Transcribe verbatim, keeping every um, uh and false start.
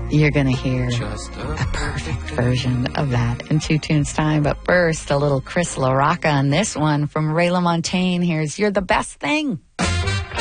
you're going to hear a perfect version of that in two tunes time. But first, a little Chris LaRocca on this one from Ray LaMontagne. Here's You're the Best Thing.